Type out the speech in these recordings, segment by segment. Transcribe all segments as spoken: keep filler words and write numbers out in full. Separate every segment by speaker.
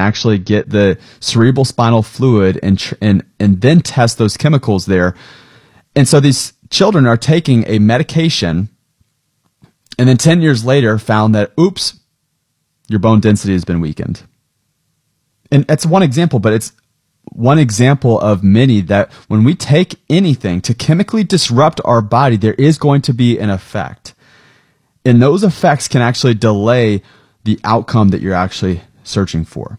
Speaker 1: actually get the cerebral spinal fluid and tr- and and then test those chemicals there. And so these children are taking a medication, and then ten years later found that, oops, your bone density has been weakened. And that's one example, but it's one example of many that when we take anything to chemically disrupt our body, there is going to be an effect. And those effects can actually delay the outcome that you're actually searching for.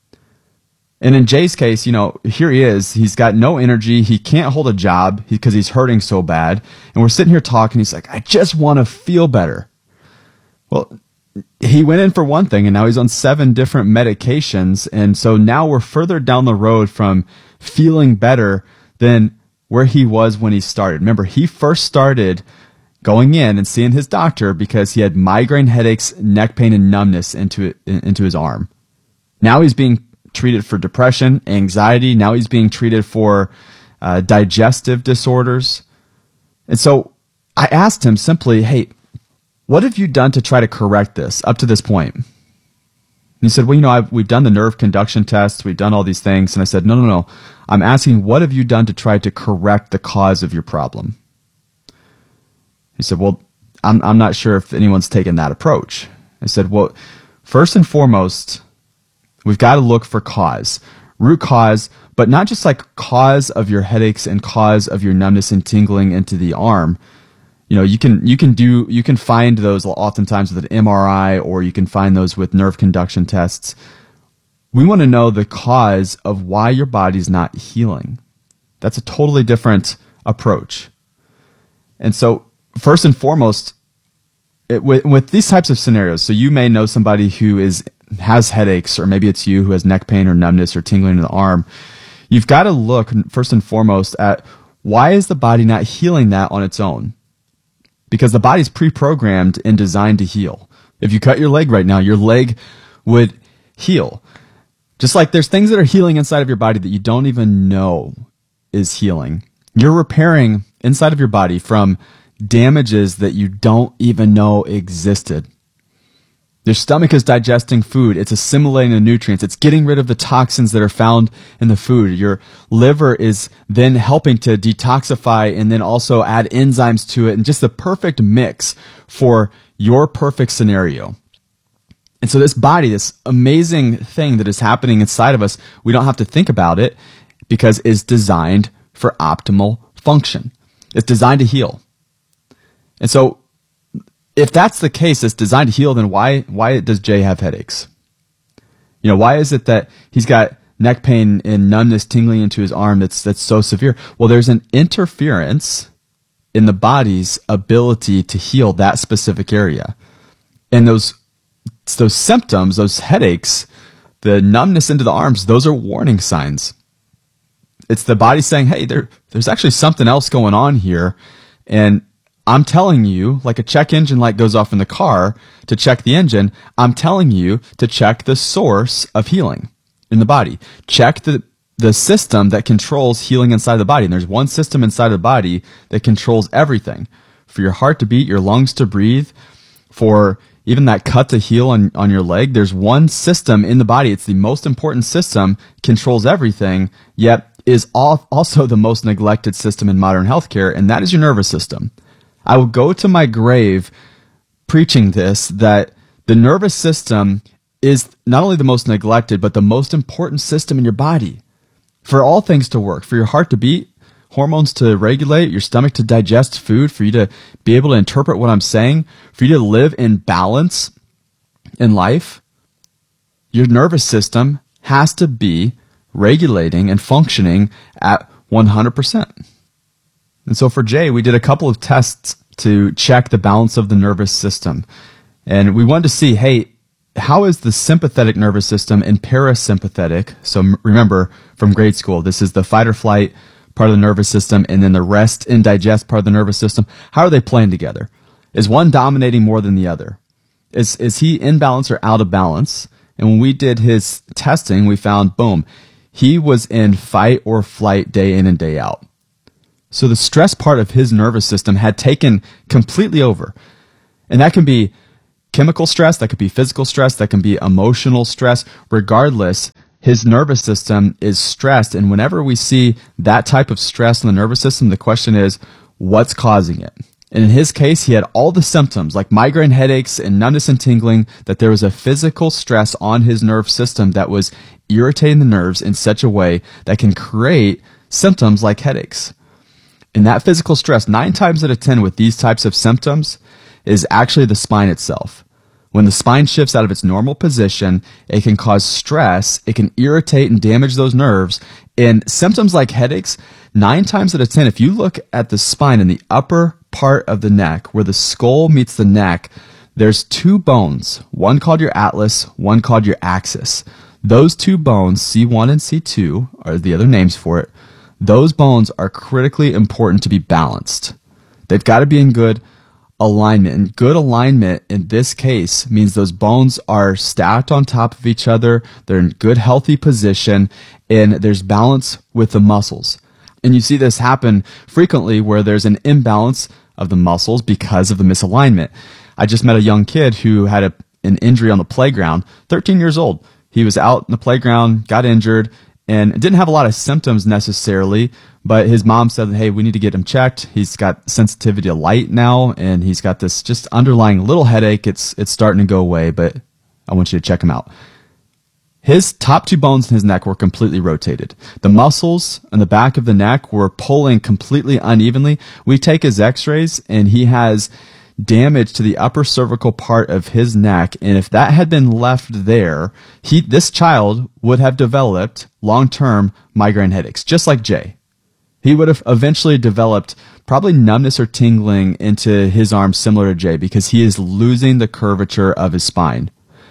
Speaker 1: And in Jay's case, you know, here he is. He's got no energy. He can't hold a job because he's hurting so bad. And we're sitting here talking. He's like, I just want to feel better. Well, he went in for one thing, and now he's on seven different medications. And so now we're further down the road from feeling better than where he was when he started. Remember, he first started going in and seeing his doctor because he had migraine headaches, neck pain, and numbness into into his arm. Now he's being treated for depression, anxiety. Now he's being treated for uh, digestive disorders. And so I asked him simply, hey, what have you done to try to correct this up to this point? And he said, well, you know, I've, we've done the nerve conduction tests. We've done all these things. And I said, no, no, no. I'm asking, what have you done to try to correct the cause of your problem? He said, well, I'm, I'm not sure if anyone's taken that approach. I said, well, first and foremost, we've got to look for cause, root cause, but not just like cause of your headaches and cause of your numbness and tingling into the arm. You know, you can you can do you can find those oftentimes with an M R I, or you can find those with nerve conduction tests. We want to know the cause of why your body's not healing. That's a totally different approach. And so, first and foremost, it, with, with these types of scenarios, so you may know somebody who is has headaches, or maybe it's you who has neck pain or numbness or tingling in the arm. You've got to look first and foremost at why is the body not healing that on its own? Because the body's pre-programmed and designed to heal. If you cut your leg right now, your leg would heal. Just like there's things that are healing inside of your body that you don't even know is healing. You're repairing inside of your body from damages that you don't even know existed. Your stomach is digesting food. It's assimilating the nutrients. It's getting rid of the toxins that are found in the food. Your liver is then helping to detoxify and then also add enzymes to it, and just the perfect mix for your perfect scenario. And so this body, this amazing thing that is happening inside of us, we don't have to think about it because it's designed for optimal function. It's designed to heal. And so if that's the case, it's designed to heal, then why why does Jay have headaches? You know, why is it that he's got neck pain and numbness tingling into his arm that's that's so severe? Well, there's an interference in the body's ability to heal that specific area. And those those symptoms, those headaches, the numbness into the arms, those are warning signs. It's the body saying, hey, there there's actually something else going on here, and I'm telling you, like a check engine light goes off in the car to check the engine, I'm telling you to check the source of healing in the body. Check the, the system that controls healing inside the body. And there's one system inside the body that controls everything. For your heart to beat, your lungs to breathe, for even that cut to heal on, on your leg, there's one system in the body. It's the most important system, controls everything, yet is all, also the most neglected system in modern healthcare, and that is your nervous system. I will go to my grave preaching this, that the nervous system is not only the most neglected, but the most important system in your body. For all things to work, for your heart to beat, hormones to regulate, your stomach to digest food, for you to be able to interpret what I'm saying, for you to live in balance in life, your nervous system has to be regulating and functioning at one hundred percent. And so for Jay, we did a couple of tests to check the balance of the nervous system. And we wanted to see, hey, how is the sympathetic nervous system and parasympathetic? So remember from grade school, this is the fight or flight part of the nervous system, and then the rest and digest part of the nervous system. How are they playing together? Is one dominating more than the other? Is, is he in balance or out of balance? And when we did his testing, we found, boom, he was in fight or flight day in and day out. So the stress part of his nervous system had taken completely over. And that can be chemical stress, that could be physical stress, that can be emotional stress. Regardless, his nervous system is stressed. And whenever we see that type of stress in the nervous system, the question is, what's causing it? And in his case, he had all the symptoms like migraine headaches and numbness and tingling, that there was a physical stress on his nerve system that was irritating the nerves in such a way that can create symptoms like headaches. And that physical stress, nine times out of ten with these types of symptoms, is actually the spine itself. When the spine shifts out of its normal position, it can cause stress, it can irritate and damage those nerves. And symptoms like headaches, nine times out of ten, if you look at the spine in the upper part of the neck, where the skull meets the neck, there's two bones, one called your atlas, one called your axis. Those two bones, C one and C two, are the other names for it. Those bones are critically important to be balanced. They've got to be in good alignment. And good alignment in this case means those bones are stacked on top of each other, they're in good healthy position, and there's balance with the muscles. And you see this happen frequently where there's an imbalance of the muscles because of the misalignment. I just met a young kid who had a, an injury on the playground, thirteen years old. He was out in the playground, got injured, and didn't have a lot of symptoms necessarily, but his mom said, hey, we need to get him checked. He's got sensitivity to light now, and he's got this just underlying little headache. It's it's starting to go away, but I want you to check him out. His top two bones in his neck were completely rotated. The muscles in the back of the neck were pulling completely unevenly. We take his x-rays, and he has damage to the upper cervical part of his neck, and if that had been left there, he this child would have developed long-term migraine headaches, just like Jay. He would have eventually developed probably numbness or tingling into his arm similar to Jay, because he is losing the curvature of his spine.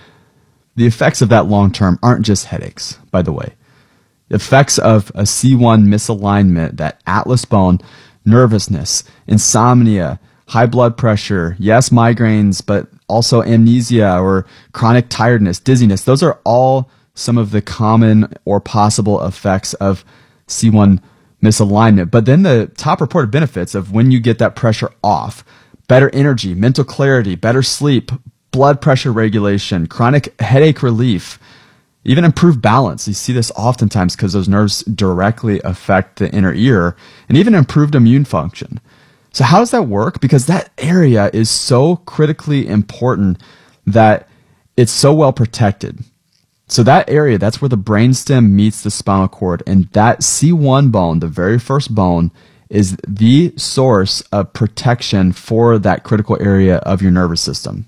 Speaker 1: The effects of that long-term aren't just headaches, by the way. The effects of a C one misalignment, that atlas bone, nervousness, insomnia, high blood pressure, yes, migraines, but also amnesia or chronic tiredness, dizziness. Those are all some of the common or possible effects of C one misalignment. But then the top reported benefits of when you get that pressure off: better energy, mental clarity, better sleep, blood pressure regulation, chronic headache relief, even improved balance. You see this oftentimes because those nerves directly affect the inner ear, and even improved immune function. So how does that work? Because that area is so critically important that it's so well protected. So that area, that's where the brainstem meets the spinal cord, and that C one bone, the very first bone, is the source of protection for that critical area of your nervous system.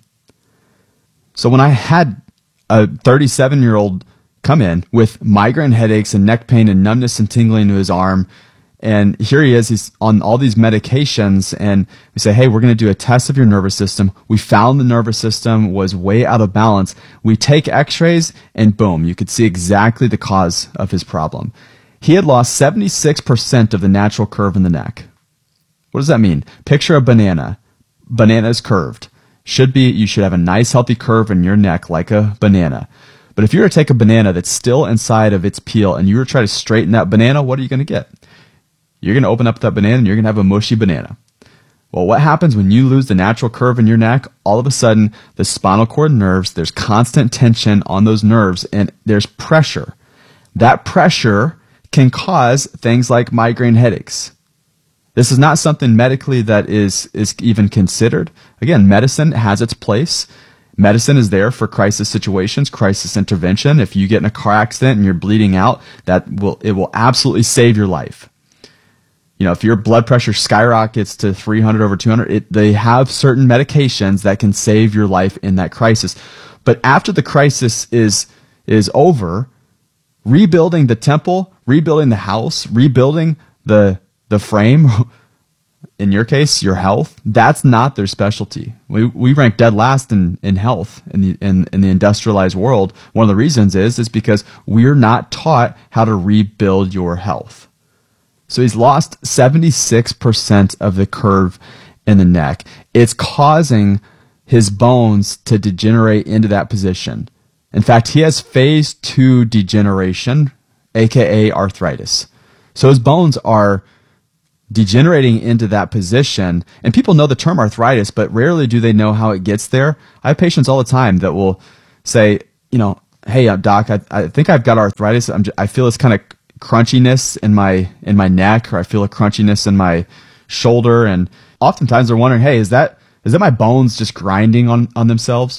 Speaker 1: So when I had a thirty-seven-year-old come in with migraine headaches and neck pain and numbness and tingling to his arm, and here he is, he's on all these medications, and we say, hey, we're going to do a test of your nervous system. We found the nervous system was way out of balance. We take x-rays, and boom, you could see exactly the cause of his problem. He had lost seventy-six percent of the natural curve in the neck. What does that mean? Picture a banana. Banana is curved. Should be, you should have a nice healthy curve in your neck like a banana. But if you were to take a banana that's still inside of its peel and you were to try to straighten that banana, what are you going to get? You're going to open up that banana and you're going to have a mushy banana. Well, what happens when you lose the natural curve in your neck? All of a sudden, the spinal cord nerves, there's constant tension on those nerves, and there's pressure. That pressure can cause things like migraine headaches. This is not something medically that is, is even considered. Again, medicine has its place. Medicine is there for crisis situations, crisis intervention. If you get in a car accident and you're bleeding out, that will it will absolutely save your life. You know, if your blood pressure skyrockets to three hundred over two hundred, it, they have certain medications that can save your life in that crisis. But after the crisis is is over, rebuilding the temple, rebuilding the house, rebuilding the the frame, in your case, your health, that's not their specialty. We we rank dead last in, in health in the in, in the industrialized world. One of the reasons is is because we're not taught how to rebuild your health. So he's lost seventy-six percent of the curve in the neck. It's causing his bones to degenerate into that position. In fact, he has phase two degeneration, aka arthritis. So his bones are degenerating into that position. And people know the term arthritis, but rarely do they know how it gets there. I have patients all the time that will say, you know, hey, uh, doc, I, I think I've got arthritis. I'm just, I feel this kind of crunchiness in my in my neck, or I feel a crunchiness in my shoulder. And oftentimes they're wondering, hey, is that is that my bones just grinding on, on themselves?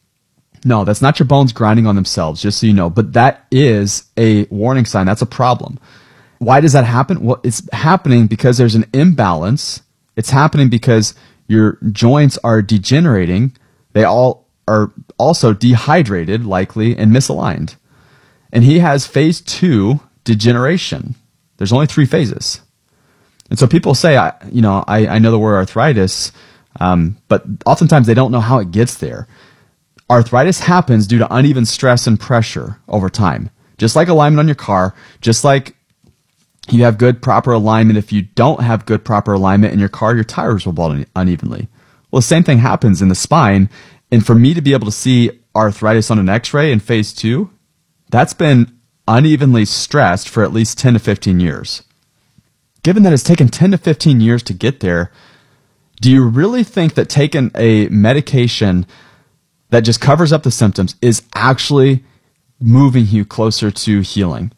Speaker 1: No, that's not your bones grinding on themselves, just so you know. But that is a warning sign. That's a problem. Why does that happen? Well, it's happening because there's an imbalance. It's happening because your joints are degenerating. They all are also dehydrated, likely, and misaligned. And he has phase two degeneration. There's only three phases. And so people say, I, you know, I, I know the word arthritis, um, but oftentimes they don't know how it gets there. Arthritis happens due to uneven stress and pressure over time. Just like alignment on your car, just like you have good proper alignment. If you don't have good proper alignment in your car, your tires will fall unevenly. Well, the same thing happens in the spine. And for me to be able to see arthritis on an x-ray in phase two, that's been unevenly stressed for at least ten to fifteen years. Given that it's taken ten to fifteen years to get there, do you really think that taking a medication that just covers up the symptoms is actually moving you closer to healing?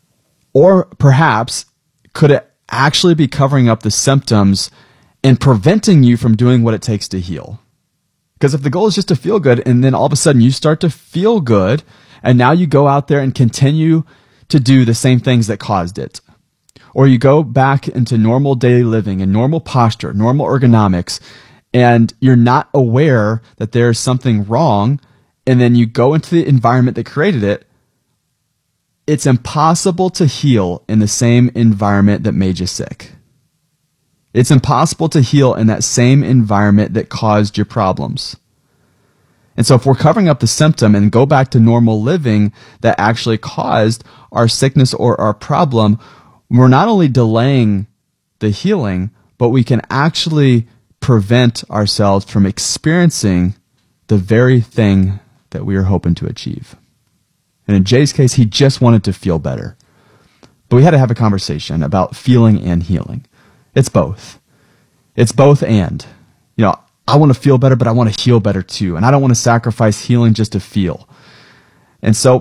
Speaker 1: Or perhaps could it actually be covering up the symptoms and preventing you from doing what it takes to heal? Because if the goal is just to feel good, and then all of a sudden you start to feel good, and now you go out there and continue to do the same things that caused it, or you go back into normal daily living and normal posture, normal ergonomics, and you're not aware that there's something wrong, and then you go into the environment that created it, it's impossible to heal in the same environment that made you sick. It's impossible to heal in that same environment that caused your problems. And so if we're covering up the symptom and go back to normal living that actually caused our sickness or our problem, we're not only delaying the healing, but we can actually prevent ourselves from experiencing the very thing that we are hoping to achieve. And in Jay's case, he just wanted to feel better. But we had to have a conversation about feeling and healing. It's both. It's both and. You know, I want to feel better, but I want to heal better too. And I don't want to sacrifice healing just to feel. And so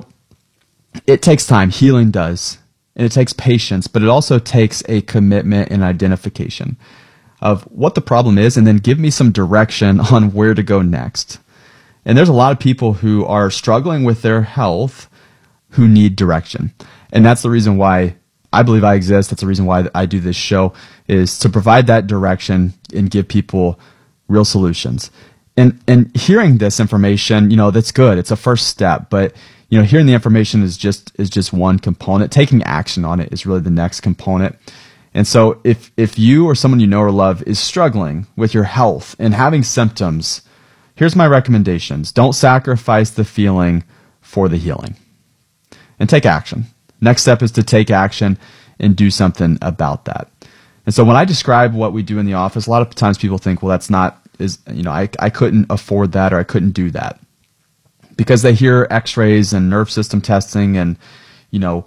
Speaker 1: it takes time. Healing does. And it takes patience, but it also takes a commitment and identification of what the problem is, and then give me some direction on where to go next. And there's a lot of people who are struggling with their health who need direction. And that's the reason why I believe I exist. That's the reason why I do this show, is to provide that direction and give people real solutions. And and hearing this information, you know, that's good. It's a first step, but you know, hearing the information is just is just one component. Taking action on it is really the next component. And so if if you or someone you know or love is struggling with your health and having symptoms, here's my recommendations. Don't sacrifice the feeling for the healing. And take action. Next step is to take action and do something about that. And so when I describe what we do in the office, a lot of times people think, well, that's not, is you know, I, I couldn't afford that, or I couldn't do that. Because they hear x-rays and nerve system testing, and, you know,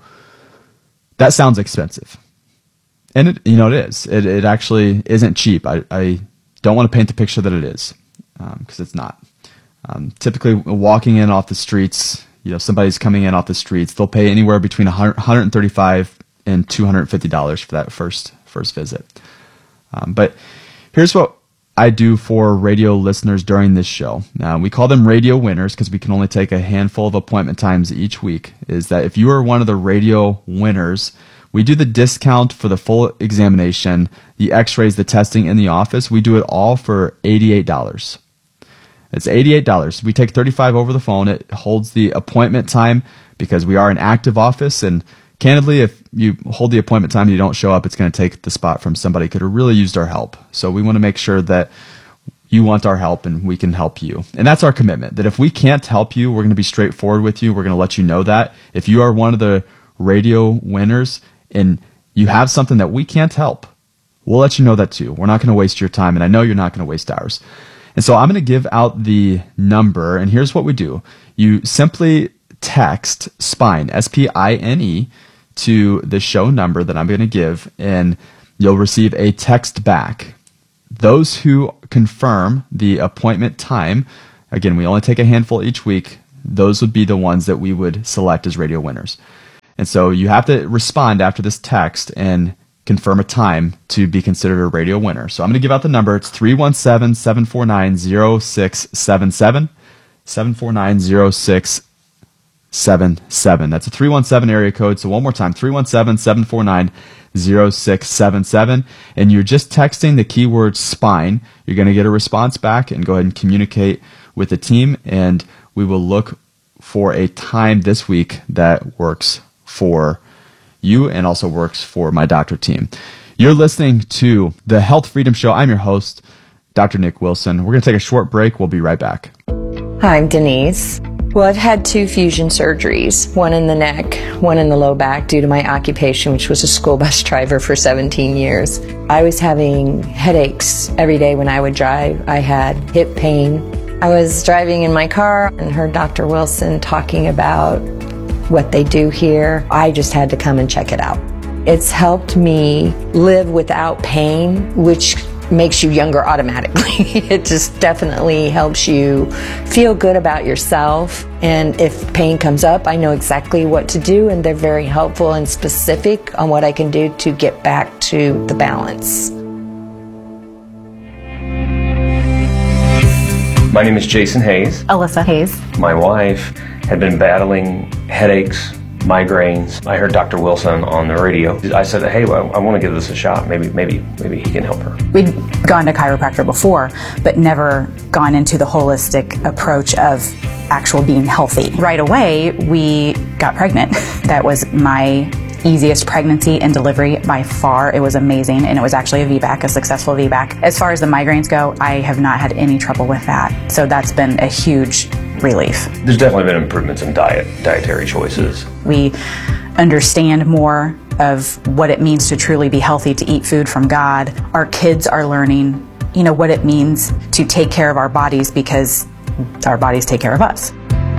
Speaker 1: that sounds expensive. And it, you know, it is. It, it actually isn't cheap. I, I don't want to paint the picture that it is, because um, it's not. Um, typically, walking in off the streets, you know, somebody's coming in off the streets, they'll pay anywhere between one hundred thirty-five dollars and two hundred fifty dollars for that first first visit. Um, but here's what I do for radio listeners during this show. Now, we call them radio winners because we can only take a handful of appointment times each week. Is that if you are one of the radio winners, we do the discount for the full examination, the x-rays, the testing in the office. We do it all for eighty-eight dollars. It's eighty-eight dollars. We take thirty-five dollars over the phone. It holds the appointment time because we are an active office. And candidly, if you hold the appointment time and you don't show up, it's going to take the spot from somebody who could have really used our help. So we want to make sure that you want our help and we can help you. And that's our commitment, that if we can't help you, we're going to be straightforward with you. We're going to let you know that. If you are one of the radio winners and you have something that we can't help, we'll let you know that too. We're not going to waste your time, and I know you're not going to waste ours. And so I'm going to give out the number, and here's what we do. You simply text SPINE, S P I N E, to the show number that I'm going to give, and you'll receive a text back. Those who confirm the appointment time, again, we only take a handful each week, those would be the ones that we would select as radio winners. And so you have to respond after this text and confirm a time to be considered a radio winner. So I'm going to give out the number. It's three one seven, seven four nine, zero six seven seven, seven four nine, zero six seven seven. That's a three one seven area code. So one more time, three one seven, seven four nine, zero six seven seven. And you're just texting the keyword spine. You're going to get a response back and go ahead and communicate with the team. And we will look for a time this week that works for you and also works for my doctor team. You're listening to the Health Freedom Show. I'm your host, Doctor Nick Wilson. We're going to take a short break. We'll be right back.
Speaker 2: Hi, I'm Denise. Well, I've had two fusion surgeries, one in the neck, one in the low back due to my occupation, which was a school bus driver for seventeen years. I was having headaches every day when I would drive. I had hip pain. I was driving in my car and heard Doctor Wilson talking about what they do here. I just had to come and check it out. It's helped me live without pain, which makes you younger automatically. It just definitely helps you feel good about yourself. And if pain comes up, I know exactly what to do, and they're very helpful and specific on what I can do to get back to the balance.
Speaker 3: My name is Jason Hayes.
Speaker 4: Alyssa Hayes.
Speaker 3: My wife had been battling headaches, migraines. I heard Doctor Wilson on the radio. I said, hey, well, I want to give this a shot. Maybe, maybe, maybe he can help her.
Speaker 4: We'd gone to chiropractor before, but never gone into the holistic approach of actual being healthy. Right away, we got pregnant. That was my easiest pregnancy and delivery by far. It was amazing, and it was actually a V BAC, a successful V BAC. As far as the migraines go, I have not had any trouble with that. So that's been a huge relief.
Speaker 3: There's definitely been improvements in diet, dietary choices.
Speaker 4: We understand more of what it means to truly be healthy, to eat food from God. Our kids are learning, you know, what it means to take care of our bodies because our bodies take care of us.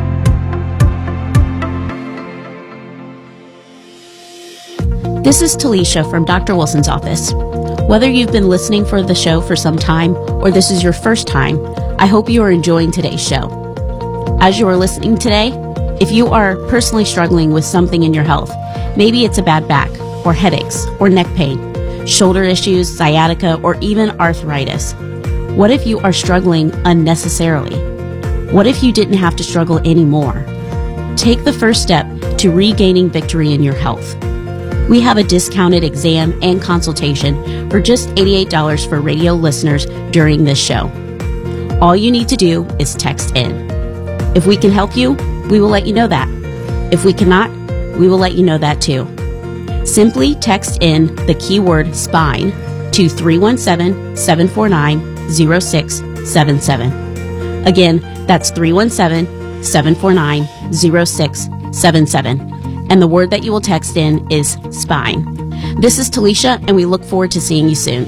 Speaker 5: This is Talisha from Doctor Wilson's office. Whether you've been listening for the show for some time or this is your first time, I hope you are enjoying today's show. As you are listening today, if you are personally struggling with something in your health, maybe it's a bad back or headaches or neck pain, shoulder issues, sciatica, or even arthritis. What if you are struggling unnecessarily? What if you didn't have to struggle anymore? Take the first step to regaining victory in your health. We have a discounted exam and consultation for just eighty-eight dollars for radio listeners during this show. All you need to do is text in. If we can help you, we will let you know that. If we cannot, we will let you know that too. Simply text in the keyword spine to three one seven, seven four nine, zero six seven seven. Again, that's three one seven, seven four nine, zero six seven seven. And the word that you will text in is spine. This is Talisha, and we look forward to seeing you soon.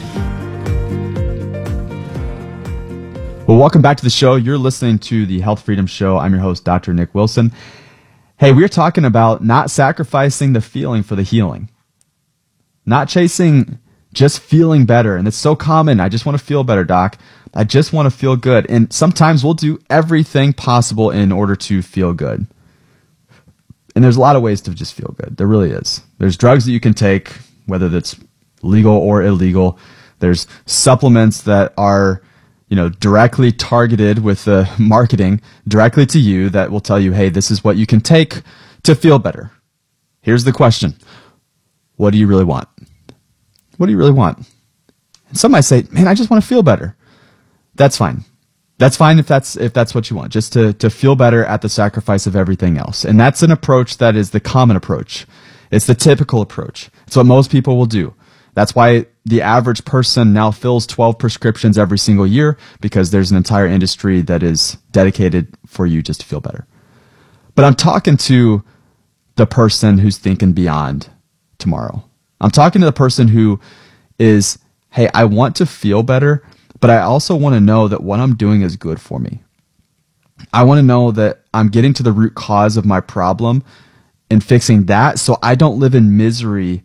Speaker 1: Well, welcome back to the show. You're listening to the Health Freedom Show. I'm your host, Doctor Nick Wilson. Hey, we're talking about not sacrificing the feeling for the healing. Not chasing just feeling better. And it's so common. I just want to feel better, doc. I just want to feel good. And sometimes we'll do everything possible in order to feel good. And there's a lot of ways to just feel good. There really is. There's drugs that you can take, whether that's legal or illegal. There's supplements that are, you know, directly targeted with the marketing directly to you that will tell you, hey, this is what you can take to feel better. Here's the question. What do you really want? What do you really want? And some might say, man, I just want to feel better. That's fine. That's fine if that's if that's what you want, just to, to feel better at the sacrifice of everything else. And that's an approach that is the common approach. It's the typical approach. It's what most people will do. That's why the average person now fills twelve prescriptions every single year, because there's an entire industry that is dedicated for you just to feel better. But I'm talking to the person who's thinking beyond tomorrow. I'm talking to the person who is, hey, I want to feel better, but I also want to know that what I'm doing is good for me. I want to know that I'm getting to the root cause of my problem and fixing that so I don't live in misery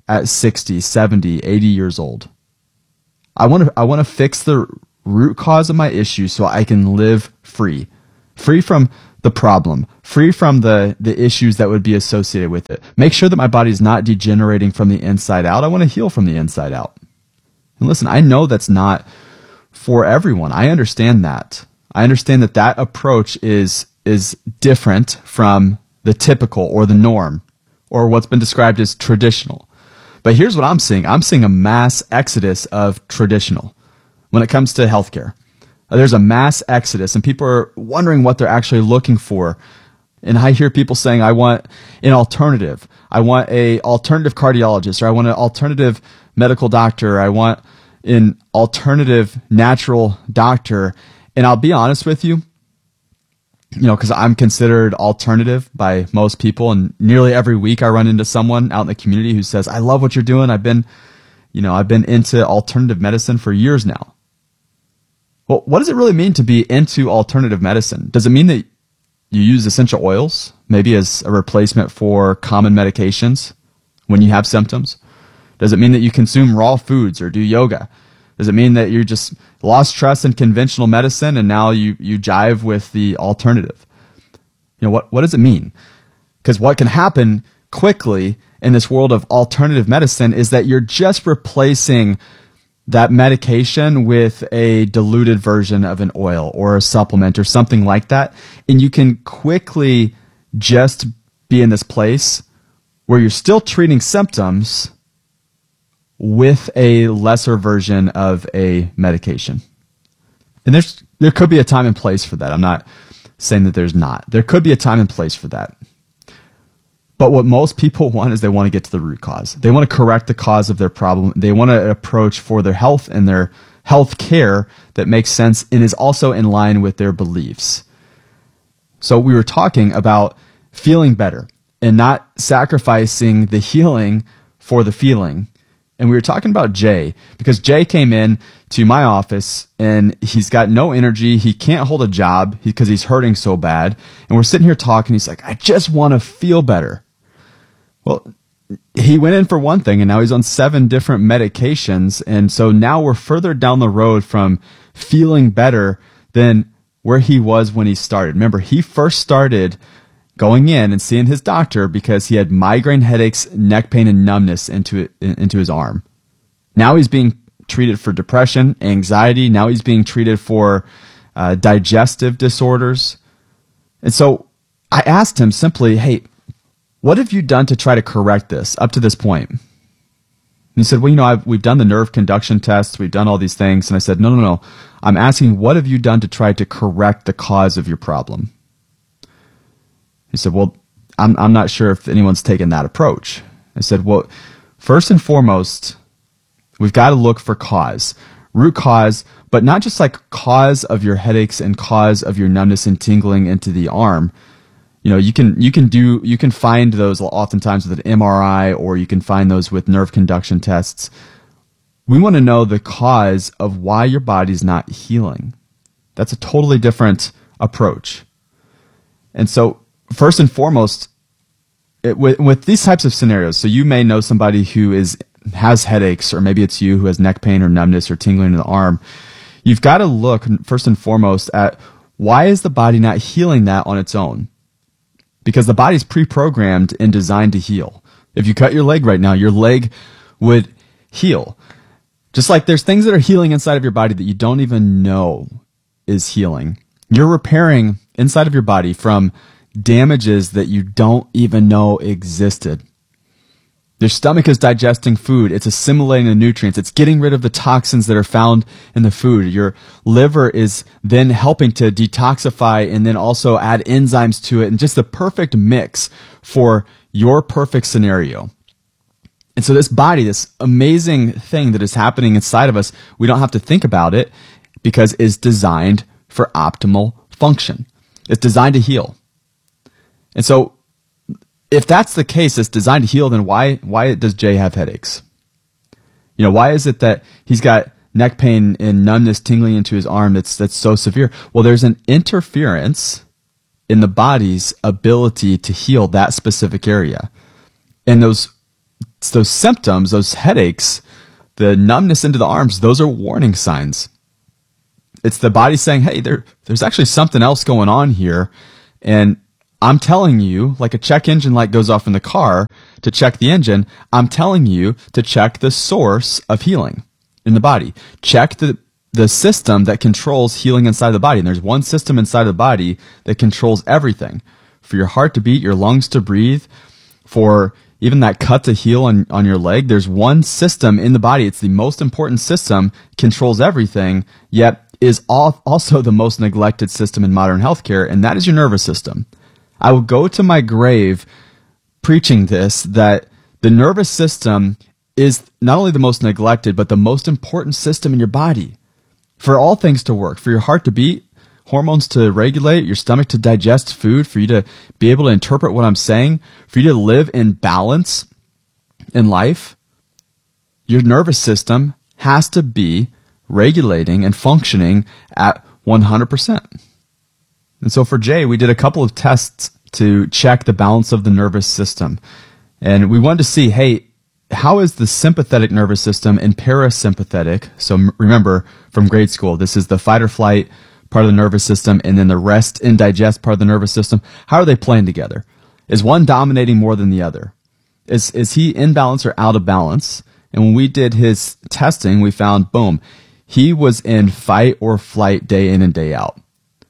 Speaker 1: at sixty, seventy, eighty years old. I want to I want to fix the root cause of my issue so I can live free. Free from the problem, free from the, the issues that would be associated with it. Make sure that my body's not degenerating from the inside out. I want to heal from the inside out. And listen, I know that's not for everyone. I understand that. I understand that that approach is is different from the typical or the norm or what's been described as traditional. But here's what I'm seeing. I'm seeing a mass exodus of traditional when it comes to healthcare. There's a mass exodus, and people are wondering what they're actually looking for. And I hear people saying, I want an alternative. I want a alternative cardiologist, or I want an alternative medical doctor. I want an alternative natural doctor. And I'll be honest with you, you know, because I'm considered alternative by most people. And nearly every week I run into someone out in the community who says, I love what you're doing. I've been, you know, I've been into alternative medicine for years now. Well, what does it really mean to be into alternative medicine? Does it mean that you use essential oils, maybe as a replacement for common medications when you have symptoms? Does it mean that you consume raw foods or do yoga? Does it mean that you just lost trust in conventional medicine and now you, you jive with the alternative? You know, what, what does it mean? Because what can happen quickly in this world of alternative medicine is that you're just replacing that medication with a diluted version of an oil or a supplement or something like that. And you can quickly just be in this place where you're still treating symptoms with a lesser version of a medication. And there's there could be a time and place for that. I'm not saying that there's not. There could be a time and place for that. But what most people want is they want to get to the root cause. They want to correct the cause of their problem. They want to approach for their health and their health care that makes sense and is also in line with their beliefs. So we were talking about feeling better and not sacrificing the healing for the feeling. And we were talking about Jay, because Jay came in to my office and he's got no energy. He can't hold a job because he's hurting so bad. And we're sitting here talking. He's like, I just want to feel better. Well, he went in for one thing and now he's on seven different medications. And so now we're further down the road from feeling better than where he was when he started. Remember, he first started going in and seeing his doctor because he had migraine headaches, neck pain, and numbness into it, into his arm. Now he's being treated for depression, anxiety. Now he's being treated for uh, digestive disorders. And so I asked him simply, hey, what have you done to try to correct this up to this point? And he said, well, you know, I've, we've done the nerve conduction tests. We've done all these things. And I said, no, no, no. I'm asking, what have you done to try to correct the cause of your problem? He said, well, I'm, I'm not sure if anyone's taken that approach. I said, well, first and foremost, we've got to look for cause, root cause, but not just like cause of your headaches and cause of your numbness and tingling into the arm. You know, you can you can do you can find those oftentimes with an M R I, or you can find those with nerve conduction tests. We want to know the cause of why your body's not healing. That's a totally different approach. And so, first and foremost, it, with, with these types of scenarios, so you may know somebody who is has headaches, or maybe it's you who has neck pain or numbness or tingling in the arm. You've got to look first and foremost at why is the body not healing that on its own? Because the body's pre-programmed and designed to heal. If you cut your leg right now, your leg would heal. Just like there's things that are healing inside of your body that you don't even know is healing. You're repairing inside of your body from damages that you don't even know existed. Your stomach is digesting food. It's assimilating the nutrients. It's getting rid of the toxins that are found in the food. Your liver is then helping to detoxify and then also add enzymes to it, and just the perfect mix for your perfect scenario. And so this body, this amazing thing that is happening inside of us, we don't have to think about it because it's designed for optimal function. It's designed to heal. And so if that's the case, it's designed to heal, then why why does Jay have headaches? You know, why is it that he's got neck pain and numbness tingling into his arm that's that's so severe? Well, there's an interference in the body's ability to heal that specific area. And those It's those symptoms, those headaches, the numbness into the arms, those are warning signs. It's the body saying, hey, there, there's actually something else going on here. And I'm telling you, like a check engine light goes off in the car to check the engine, I'm telling you to check the source of healing in the body. Check the, the system that controls healing inside the body. And there's one system inside the body that controls everything. For your heart to beat, your lungs to breathe, for even that cut to heal on, on your leg, there's one system in the body. It's the most important system, controls everything, yet is all, also the most neglected system in modern healthcare, and that is your nervous system. I will go to my grave preaching this, that the nervous system is not only the most neglected, but the most important system in your body. For all things to work, for your heart to beat, hormones to regulate, your stomach to digest food, for you to be able to interpret what I'm saying, for you to live in balance in life, your nervous system has to be regulating and functioning at one hundred percent. And so for Jay, we did a couple of tests to check the balance of the nervous system. And we wanted to see, hey, how is the sympathetic nervous system and parasympathetic? So remember from grade school, this is the fight or flight part of the nervous system, and then the rest and digest part of the nervous system. How are they playing together? Is one dominating more than the other? Is is he in balance or out of balance? And when we did his testing, we found, boom, he was in fight or flight day in and day out.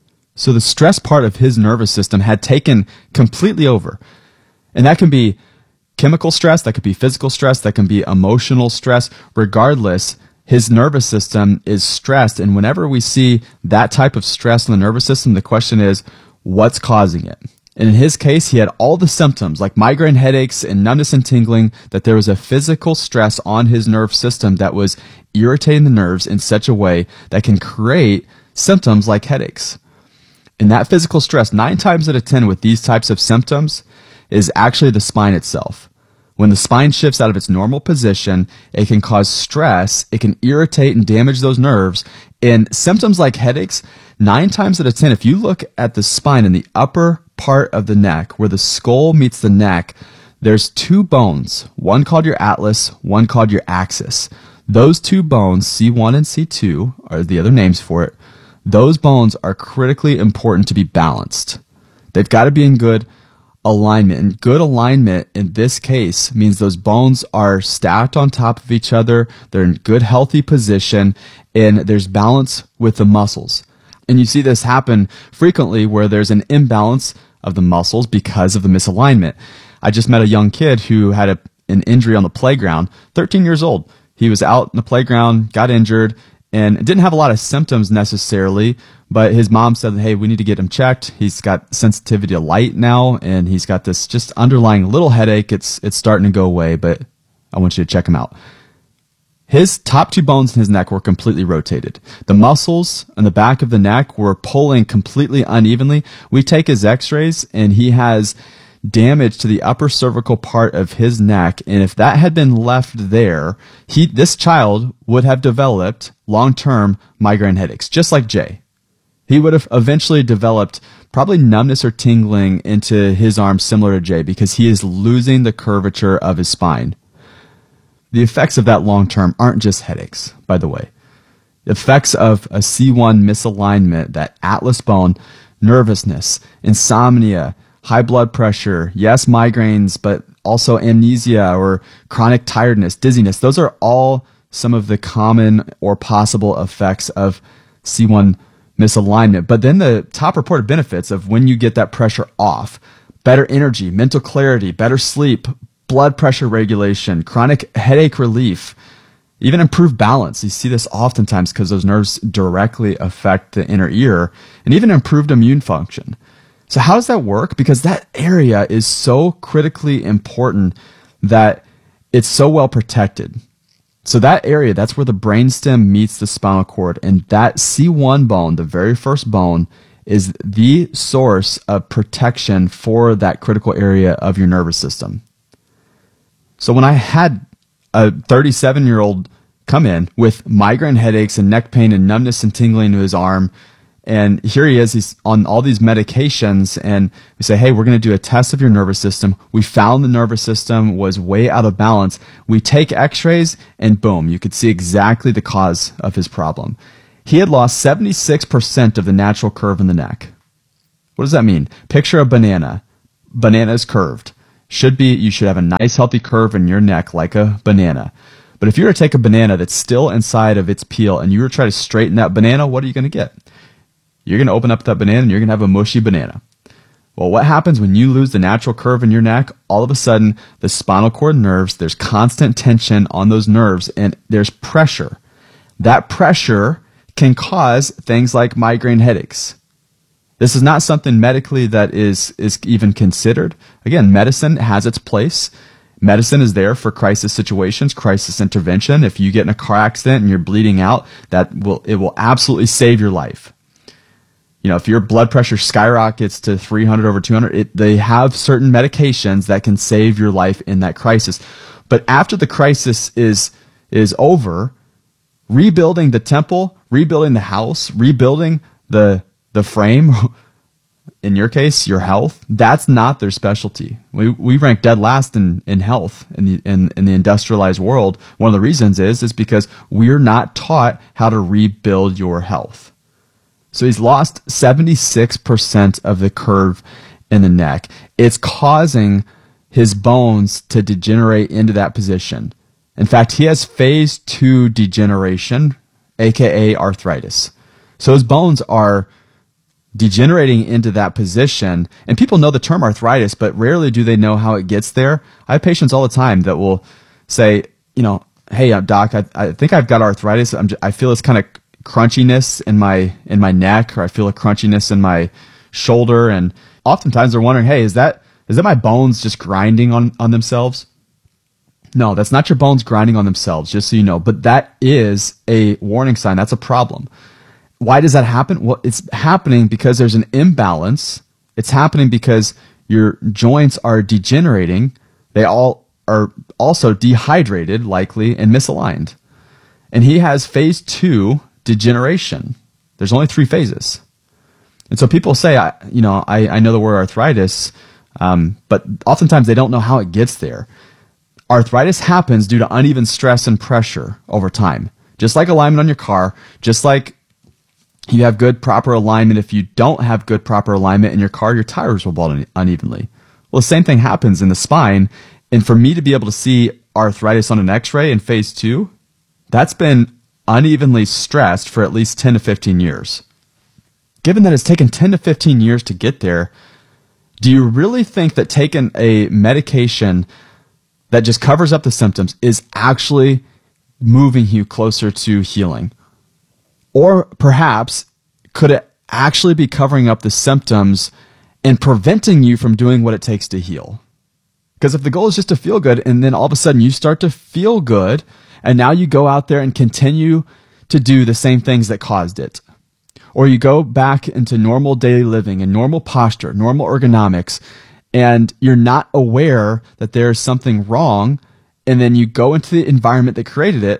Speaker 1: So the stress part of his nervous system had taken completely over. And that can be chemical stress, that could be physical stress, that can be emotional stress. Regardless, his nervous system is stressed, and whenever we see that type of stress in the nervous system, the question is, what's causing it? And in his case, he had all the symptoms, like migraine headaches and numbness and tingling, that there was a physical stress on his nerve system that was irritating the nerves in such a way that can create symptoms like headaches. And that physical stress, nine times out of ten with these types of symptoms, is actually the spine itself. When the spine shifts out of its normal position, it can cause stress, it can irritate and damage those nerves, and symptoms like headaches, nine times out of ten, if you look at the spine in the upper part of the neck, where the skull meets the neck, there's two bones, one called your atlas, one called your axis. Those two bones, C one and C two, are the other names for it. Those bones are critically important to be balanced. They've got to be in good alignment. And good alignment in this case means those bones are stacked on top of each other, they're in good healthy position, and there's balance with the muscles. And you see this happen frequently where there's an imbalance of the muscles because of the misalignment. I just met a young kid who had a, an injury on the playground, thirteen years old. He was out in the playground, got injured, and didn't have a lot of symptoms necessarily, but his mom said, hey, we need to get him checked. He's got sensitivity to light now, and he's got this just underlying little headache. It's it's starting to go away, but I want you to check him out. His top two bones in his neck were completely rotated. The muscles in the back of the neck were pulling completely unevenly. We take his x-rays, and he has damage to the upper cervical part of his neck, and if that had been left there, he this child would have developed long-term migraine headaches, just like Jay. He would have eventually developed probably numbness or tingling into his arm similar to Jay because he is losing the curvature of his spine. The effects of that long-term aren't just headaches, by the way. The effects of a C one misalignment, that atlas bone, nervousness, insomnia, high blood pressure, yes, migraines, but also amnesia or chronic tiredness, dizziness. Those are all some of the common or possible effects of C one misalignment. But then the top reported benefits of when you get that pressure off: better energy, mental clarity, better sleep, blood pressure regulation, chronic headache relief, even improved balance. You see this oftentimes because those nerves directly affect the inner ear, and even improved immune function. So how does that work? Because that area is so critically important that it's so well protected. So that area, that's where the brainstem meets the spinal cord, and that C one bone, the very first bone, is the source of protection for that critical area of your nervous system. So when I had a thirty-seven-year-old come in with migraine headaches and neck pain and numbness and tingling to his arm, And here he is, he's on all these medications, and we say, hey, we're going to do a test of your nervous system. We found the nervous system was way out of balance. We take x-rays, and boom, you could see exactly the cause of his problem. He had lost seventy-six percent of the natural curve in the neck. What does that mean? Picture a banana. Banana is curved. Should be, you should have a nice healthy curve in your neck like a banana. But if you were to take a banana that's still inside of its peel and you were to try to straighten that banana, what are you going to get? You're going to open up that banana and you're going to have a mushy banana. Well, what happens when you lose the natural curve in your neck? All of a sudden, the spinal cord nerves, there's constant tension on those nerves and there's pressure. That pressure can cause things like migraine headaches. This is not something medically that is, is even considered. Again, medicine has its place. Medicine is there for crisis situations, crisis intervention. If you get in a car accident and you're bleeding out, that will, it will absolutely save your life. You know, if your blood pressure skyrockets to three hundred over two hundred, it, they have certain medications that can save your life in that crisis. But after the crisis is is over, rebuilding the temple, rebuilding the house, rebuilding the the frame, in your case, your health, that's not their specialty. We we rank dead last in, in health in the in, in the industrialized world. One of the reasons is is because we're not taught how to rebuild your health. So he's lost seventy-six percent of the curve in the neck. It's causing his bones to degenerate into that position. In fact, he has phase two degeneration, aka arthritis. So his bones are degenerating into that position. And people know the term arthritis, but rarely do they know how it gets there. I have patients all the time that will say, you know, hey, doc, I, I think I've got arthritis. I'm just, I feel this kind of crunchiness in my in my neck, or I feel a crunchiness in my shoulder, and oftentimes they're wondering, hey, is that is that my bones just grinding on on themselves? No, that's not your bones grinding on themselves, just so you know, but that is a warning sign. That's a problem. Why does that happen? Well, it's happening because there's an imbalance. It's happening because your joints are degenerating. They all are also dehydrated, likely, and misaligned. And he has phase two degeneration. There's only three phases. And so people say, I, you know, I, I know the word arthritis, um, but oftentimes they don't know how it gets there. Arthritis happens due to uneven stress and pressure over time. Just like alignment on your car, just like you have good proper alignment. If you don't have good proper alignment in your car, your tires will fall unevenly. Well, the same thing happens in the spine. And for me to be able to see arthritis on an x-ray in phase two, that's been unevenly stressed for at least ten to fifteen years. Given that it's taken ten to fifteen years to get there, do you really think that taking a medication that just covers up the symptoms is actually moving you closer to healing? Or perhaps, could it actually be covering up the symptoms and preventing you from doing what it takes to heal? Because if the goal is just to feel good, and then all of a sudden you start to feel good, and now you go out there and continue to do the same things that caused it. Or you go back into normal daily living and normal posture, normal ergonomics, and you're not aware that there's something wrong, and then you go into the environment that created it.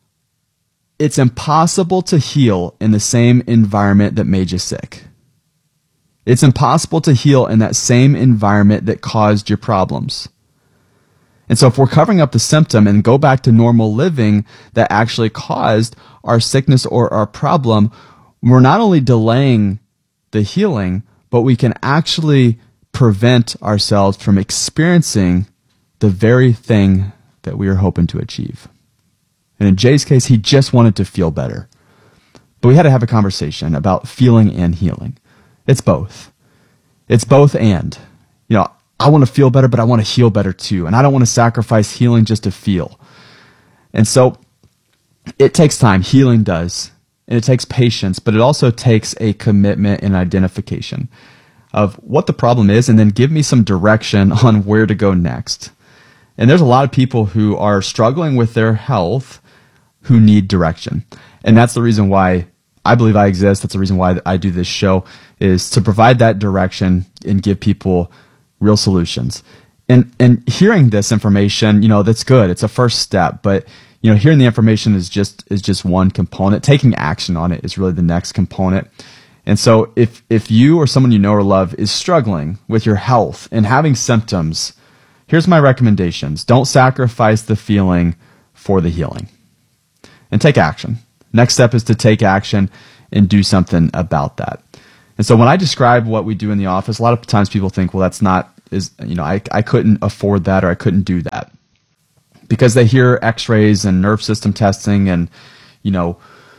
Speaker 1: It's impossible to heal in the same environment that made you sick. It's impossible to heal in that same environment that caused your problems. And so if we're covering up the symptom and go back to normal living that actually caused our sickness or our problem, we're not only delaying the healing, but we can actually prevent ourselves from experiencing the very thing that we are hoping to achieve. And in Jay's case, he just wanted to feel better. But we had to have a conversation about feeling and healing. It's both. It's both and. You know, I want to feel better, but I want to heal better too. And I don't want to sacrifice healing just to feel. And so it takes time. Healing does. And it takes patience, but it also takes a commitment and identification of what the problem is, and then give me some direction on where to go next. And there's a lot of people who are struggling with their health who need direction. And that's the reason why I believe I exist. That's the reason why I do this show, is to provide that direction and give people real solutions. And and hearing this information, you know, that's good. It's a first step, but you know, hearing the information is just is just one component. Taking action on it is really the next component. And so if, if you or someone you know or love is struggling with your health and having symptoms, here's my recommendations. Don't sacrifice the feeling for the healing. And take action. Next step is to take action and do something about that. And so when I describe what we do in the office, a lot of times people think, well, that's not, is you know, I, I couldn't afford that or I couldn't do that. Because they hear x-rays and nerve system testing and, you know,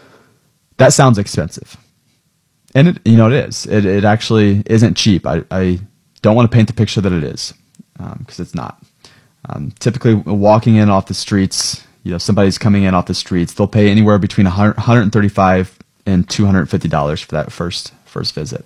Speaker 1: that sounds expensive. And it, you know, it is. It, it actually isn't cheap. I, I don't want to paint the picture that it is, because um, it's not. Um, typically, walking in off the streets, you know, somebody's coming in off the streets, they'll pay anywhere between one hundred thirty-five dollars and two hundred fifty dollars for that first first visit.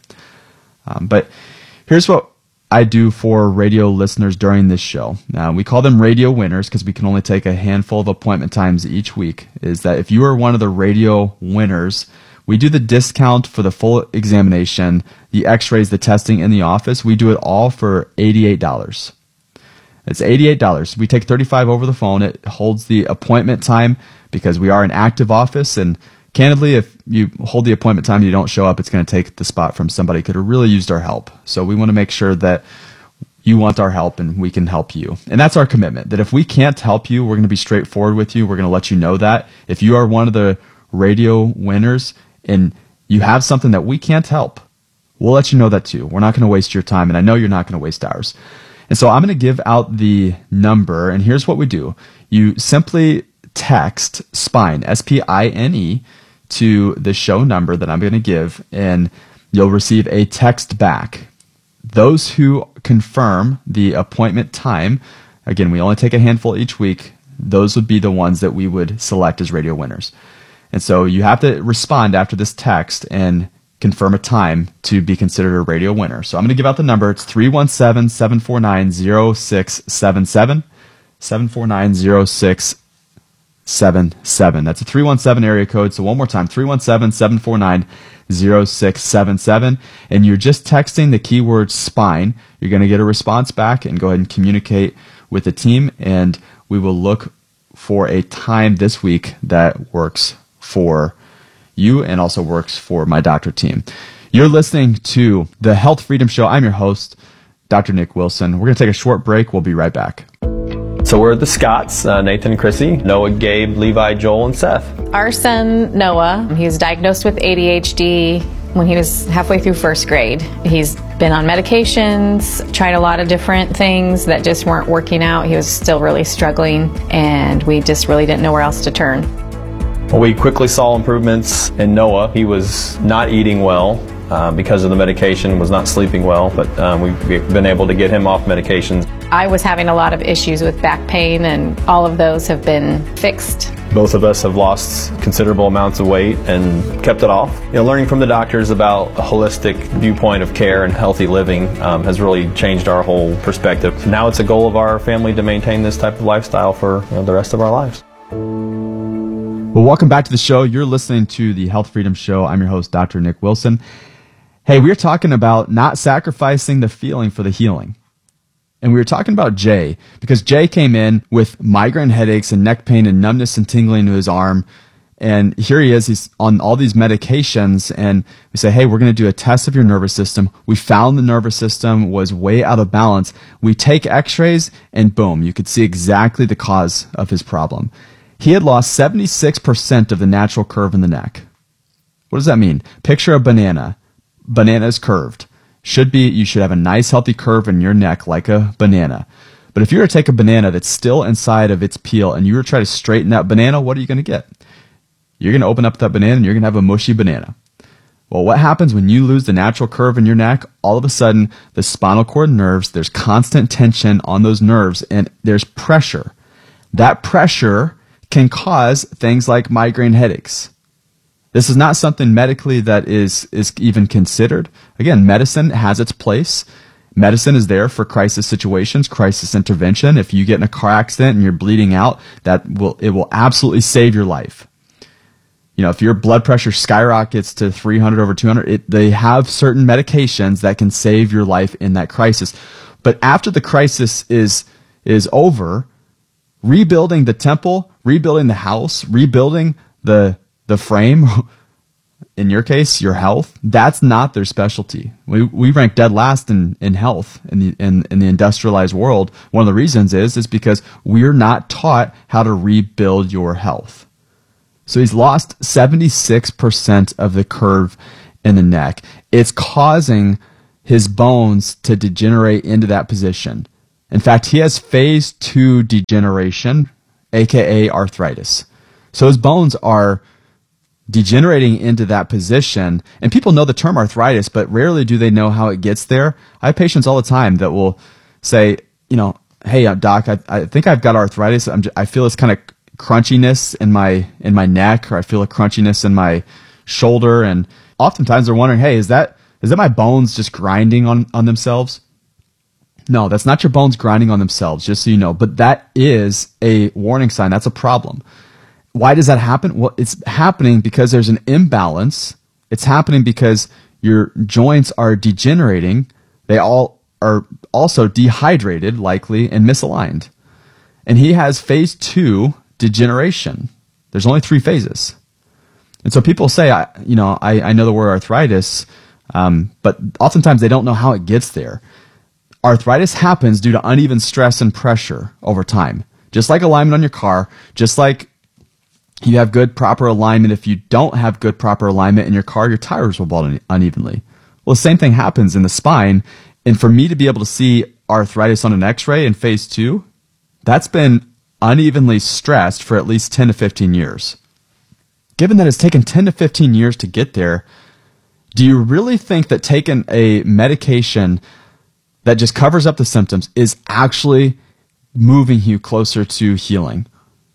Speaker 1: Um, but here's what I do for radio listeners during this show. Now, we call them radio winners because we can only take a handful of appointment times each week. Is that if you are one of the radio winners, we do the discount for the full examination, the x-rays, the testing in the office. We do it all for eighty-eight dollars. It's eighty-eight dollars. We take thirty-five dollars over the phone. It holds the appointment time because we are an active office. And candidly, if you hold the appointment time and you don't show up, it's going to take the spot from somebody who could have really used our help. So we want to make sure that you want our help and we can help you. And that's our commitment, that if we can't help you, we're going to be straightforward with you. We're going to let you know that. If you are one of the radio winners and you have something that we can't help, we'll let you know that too. We're not going to waste your time, and I know you're not going to waste ours. And so I'm going to give out the number, and here's what we do. You simply text SPINE, S P I N E, to the show number that I'm going to give, and you'll receive a text back. Those who confirm the appointment time, again, we only take a handful each week, those would be the ones that we would select as radio winners. And so you have to respond after this text and confirm a time to be considered a radio winner. So I'm going to give out the number. It's three one seven, seven four nine, zero six seven seven, seven four nine, zero six seven seven. That's a three one seven area code. So one more time, three one seven, seven four nine, zero six seven seven. And you're just texting the keyword SPINE. You're going to get a response back and go ahead and communicate with the team. And we will look for a time this week that works for you and also works for my doctor team. You're listening to the Health Freedom Show. I'm your host, Doctor Nick Wilson. We're going to take a short break. We'll be right back.
Speaker 6: So we're the Scotts, uh, Nathan, Chrissy, Noah, Gabe, Levi, Joel, and Seth.
Speaker 7: Our son, Noah, he was diagnosed with A D H D when he was halfway through first grade. He's been on medications, tried a lot of different things that just weren't working out. He was still really struggling, and we just really didn't know where else to turn.
Speaker 6: Well, we quickly saw improvements in Noah. He was not eating well uh, because of the medication, was not sleeping well, but um, we've been able to get him off medications.
Speaker 7: I was having a lot of issues with back pain, and all of those have been fixed.
Speaker 6: Both of us have lost considerable amounts of weight and kept it off. You know, learning from the doctors about a holistic viewpoint of care and healthy living um, has really changed our whole perspective. Now it's a goal of our family to maintain this type of lifestyle for you know, the rest of our lives.
Speaker 1: Well, welcome back to the show. You're listening to the Health Freedom Show. I'm your host, Doctor Nick Wilson. Hey, we're talking about not sacrificing the feeling for the healing. And we were talking about Jay, because Jay came in with migraine headaches and neck pain and numbness and tingling to his arm. And here he is, he's on all these medications, and we say, hey, we're going to do a test of your nervous system. We found the nervous system was way out of balance. We take x-rays, and boom, you could see exactly the cause of his problem. He had lost seventy-six percent of the natural curve in the neck. What does that mean? Picture a banana. Banana is curved. Should be, you should have a nice healthy curve in your neck like a banana. But if you were to take a banana that's still inside of its peel and you were to try to straighten that banana, what are you going to get? You're going to open up that banana and you're going to have a mushy banana. Well, what happens when you lose the natural curve in your neck? All of a sudden, the spinal cord nerves, there's constant tension on those nerves and there's pressure. That pressure can cause things like migraine headaches. This is not something medically that is, is even considered. Again, medicine has its place. Medicine is there for crisis situations, crisis intervention. If you get in a car accident and you're bleeding out, that will it will absolutely save your life. You know, if your blood pressure skyrockets to three hundred over two hundred, it, they have certain medications that can save your life in that crisis. But after the crisis is is over, rebuilding the temple, rebuilding the house, rebuilding the the frame, in your case, your health, that's not their specialty. We we rank dead last in, in health in the in, in the industrialized world. One of the reasons is is because we're not taught how to rebuild your health. So he's lost seventy-six percent of the curve in the neck. It's causing his bones to degenerate into that position. In fact, he has phase two degeneration, aka arthritis. So his bones are degenerating into that position, and people know the term arthritis, but rarely do they know how it gets there. I have patients all the time that will say, you know, hey, doc, I, I think I've got arthritis. I'm just, I feel this kind of crunchiness in my in my neck, or I feel a crunchiness in my shoulder, and oftentimes they're wondering, hey, is that is that my bones just grinding on, on themselves? No, that's not your bones grinding on themselves, just so you know, but that is a warning sign. That's a problem. Why does that happen? Well, it's happening because there's an imbalance. It's happening because your joints are degenerating. They all are also dehydrated, likely, and misaligned. And he has phase two degeneration. There's only three phases. And so people say, I, you know, I, I know the word arthritis, um, but oftentimes they don't know how it gets there. Arthritis happens due to uneven stress and pressure over time. Just like alignment on your car, just like you have good, proper alignment. If you don't have good, proper alignment in your car, your tires will ball unevenly. Well, the same thing happens in the spine. And for me to be able to see arthritis on an x-ray in phase two, that's been unevenly stressed for at least ten to fifteen years. Given that it's taken ten to fifteen years to get there, do you really think that taking a medication that just covers up the symptoms is actually moving you closer to healing?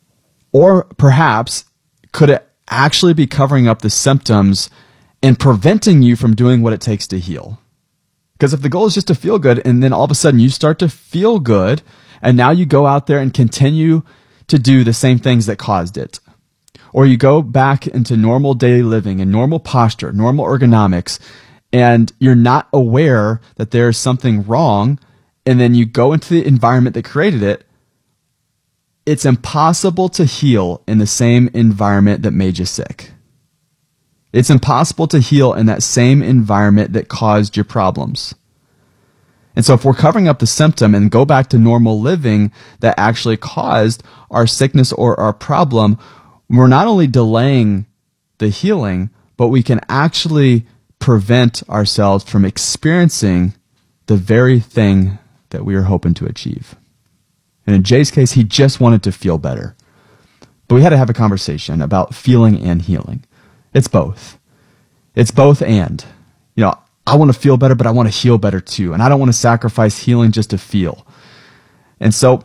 Speaker 1: Or perhaps, could it actually be covering up the symptoms and preventing you from doing what it takes to heal? Because if the goal is just to feel good, and then all of a sudden you start to feel good, and now you go out there and continue to do the same things that caused it, or you go back into normal daily living and normal posture, normal ergonomics, and you're not aware that there's something wrong, and then you go into the environment that created it, it's impossible to heal in the same environment that made you sick. It's impossible to heal in that same environment that caused your problems. And so if we're covering up the symptom and go back to normal living that actually caused our sickness or our problem, we're not only delaying the healing, but we can actually prevent ourselves from experiencing the very thing that we are hoping to achieve. And in Jay's case, he just wanted to feel better. But we had to have a conversation about feeling and healing. It's both. It's both and. You know, I want to feel better, but I want to heal better too. And I don't want to sacrifice healing just to feel. And so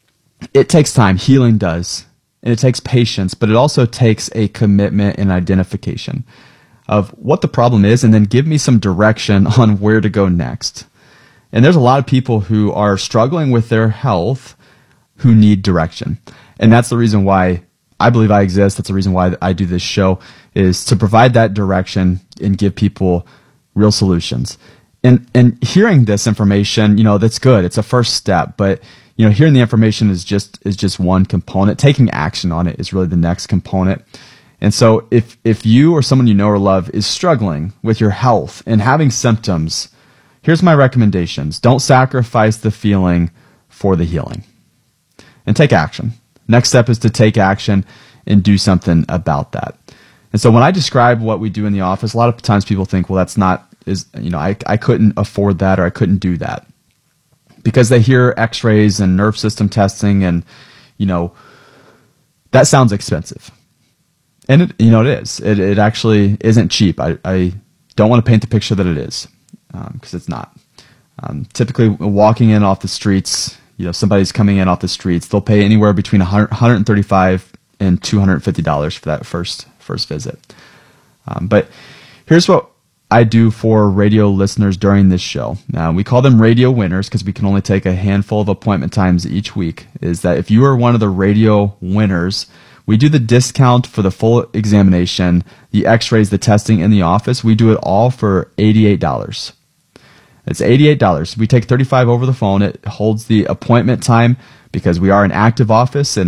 Speaker 1: it takes time. Healing does. And it takes patience, but it also takes a commitment and identification of what the problem is, and then give me some direction on where to go next. And there's a lot of people who are struggling with their health who need direction. And that's the reason why I believe I exist. That's the reason why I do this show, is to provide that direction and give people real solutions. And and hearing this information, you know, that's good. It's a first step, but you know, hearing the information is just is just one component. Taking action on it is really the next component. And so if if you or someone you know or love is struggling with your health and having symptoms, here's my recommendations. Don't sacrifice the feeling for the healing. And take action. Next step is to take action and do something about that. And so when I describe what we do in the office, a lot of times people think, well, that's not, is you know, I, I couldn't afford that, or I couldn't do that. Because they hear x-rays and nerve system testing, and, you know, that sounds expensive. And, it, you know, it is. It, it actually isn't cheap. I, I don't want to paint the picture that it is, because um, it's not. Um, typically, walking in off the streets, you know, somebody's coming in off the streets, they'll pay anywhere between one hundred thirty-five dollars and two hundred fifty dollars for that first first visit. Um, but here's what I do for radio listeners during this show. Now, we call them radio winners because we can only take a handful of appointment times each week, is that if you are one of the radio winners, we do the discount for the full examination, the x-rays, the testing in the office. We do it all for eighty-eight dollars. It's eighty-eight dollars. We take thirty-five dollars over the phone. It holds the appointment time because we are an active office, and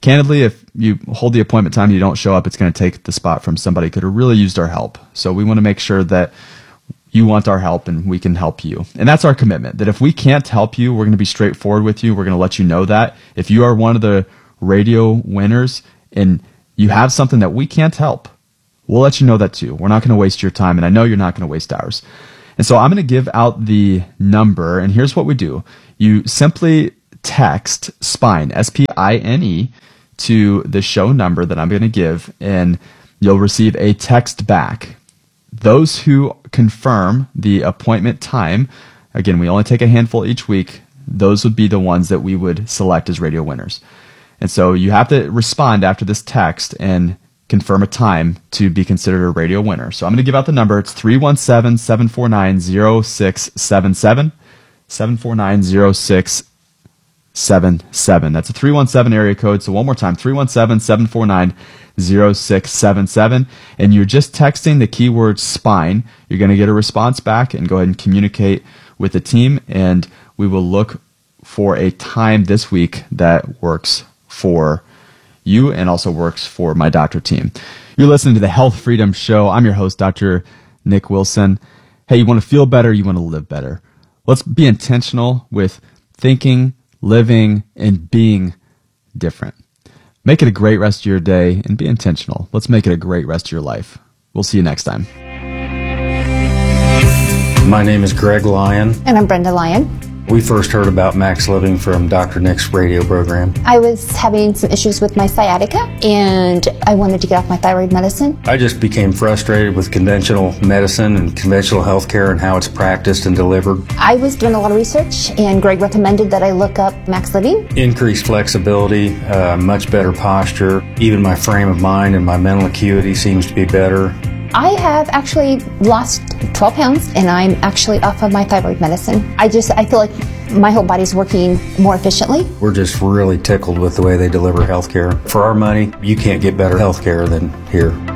Speaker 1: candidly, if you hold the appointment time and you don't show up, it's going to take the spot from somebody who could have really used our help. So we want to make sure that you want our help and we can help you. And that's our commitment, that if we can't help you, we're going to be straightforward with you. We're going to let you know that. If you are one of the radio winners and you have something that we can't help, we'll let you know that too. We're not going to waste your time, and I know you're not going to waste ours. And so I'm going to give out the number, and here's what we do. You simply text SPINE, S P I N E, to the show number that I'm going to give, and you'll receive a text back. Those who confirm the appointment time, again, we only take a handful each week, those would be the ones that we would select as radio winners. And so you have to respond after this text and confirm a time to be considered a radio winner. So I'm going to give out the number. It's three one seven, seven four nine, zero six seven seven, seven four nine, zero six seven seven. That's a three one seven area code. So one more time, three one seven, seven four nine, zero six seven seven. And you're just texting the keyword SPINE. You're going to get a response back and go ahead and communicate with the team. And we will look for a time this week that works for you and also works for my doctor team. You're listening to the Health Freedom Show. I'm your host, Doctor Nick Wilson. Hey, you want to feel better? You want to live better. Let's be intentional with thinking, living, and being different. Make it a great rest of your day and be intentional. Let's make it a great rest of your life. We'll see you next time.
Speaker 8: My name is Greg Lyon.
Speaker 9: And I'm Brenda Lyon.
Speaker 8: We first heard about Max Living from Doctor Nick's radio program.
Speaker 9: I was having some issues with my sciatica, and I wanted to get off my thyroid medicine.
Speaker 8: I just became frustrated with conventional medicine and conventional healthcare and how it's practiced and delivered.
Speaker 9: I was doing a lot of research, and Greg recommended that I look up Max Living.
Speaker 8: Increased flexibility, uh, much better posture. Even my frame of mind and my mental acuity seems to be better.
Speaker 9: I have actually lost twelve pounds, and I'm actually off of my thyroid medicine. I just, I feel like my whole body's working more efficiently.
Speaker 8: We're just really tickled with the way they deliver healthcare. For our money, you can't get better healthcare than here.